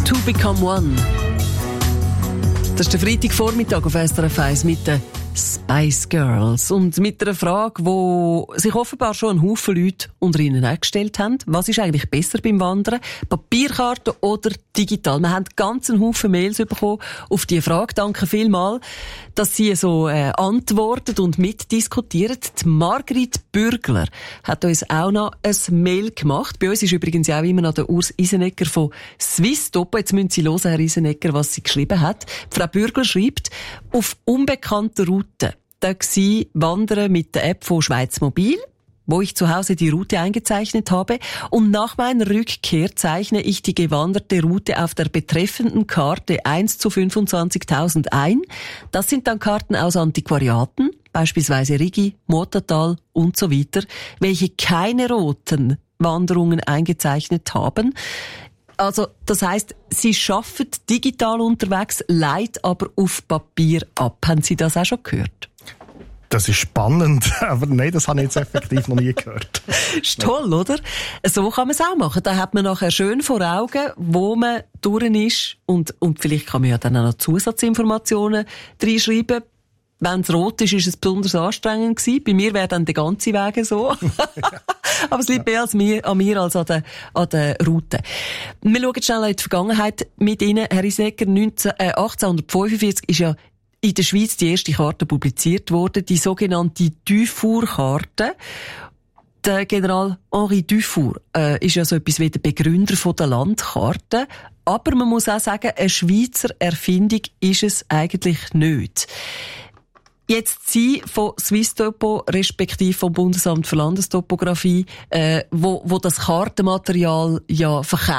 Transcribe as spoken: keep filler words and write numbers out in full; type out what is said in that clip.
To Become One. Das ist der Freitagvormittag auf S R F eins mit den Spice Girls. Und mit einer Frage, die sich offenbar schon ein Haufen Leute unter ihnen auch gestellt haben. Was ist eigentlich besser beim Wandern? Papierkarte oder digital? Wir haben ganz einen Haufen Mails bekommen auf diese Frage. Danke vielmals, dass Sie so äh, antworten und mitdiskutieren. Die Margrit Bürgler hat uns auch noch ein Mail gemacht. Bei uns ist übrigens auch immer noch der Urs Isenegger von Swisstopo. Jetzt müssen Sie hören, Herr Isenegger, was sie geschrieben hat. Frau Bürgler schreibt, auf unbekannter Route da gsi wandern mit der App von Schweiz Mobil, wo ich zu Hause die Route eingezeichnet habe, und nach meiner Rückkehr zeichne ich die gewanderte Route auf der betreffenden Karte eins zu fünfundzwanzigtausend ein. Das sind dann Karten aus Antiquariaten, beispielsweise Rigi, Murtertal und so weiter, welche keine roten Wanderungen eingezeichnet haben. Also, das heisst, Sie arbeiten digital unterwegs, leiten aber auf Papier ab. Haben Sie das auch schon gehört? Das ist spannend, aber nein, das habe ich jetzt effektiv noch nie gehört. Ist toll, oder? So kann man es auch machen. Da hat man nachher schön vor Augen, wo man durch ist, und, und vielleicht kann man ja dann auch noch Zusatzinformationen reinschreiben. Wenn es rot ist, ist es besonders anstrengend gewesen. Bei mir wäre dann der ganze Weg so. Aber es liegt mehr als mir, an mir als an der, an der Route. Wir schauen schnell in die Vergangenheit mit Ihnen. Herr Isenegger, achtzehnhundertfünfundvierzig ist ja in der Schweiz die erste Karte publiziert worden, die sogenannte Dufour-Karte. Der General Henri Dufour äh, ist ja so etwas wie der Begründer von der Landkarte. Aber man muss auch sagen, eine Schweizer Erfindung ist es eigentlich nicht. Jetzt Sie von Swisstopo, respektive vom Bundesamt für Landestopographie, äh, wo, wo das Kartenmaterial ja verkauft.